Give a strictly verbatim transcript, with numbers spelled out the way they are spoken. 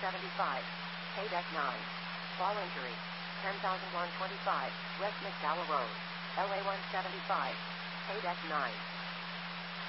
seventy-five. K-Deck nine. Fall injury. ten thousand one hundred twenty-five. West McDowell Road. L A one seventy-five. K-Deck nine.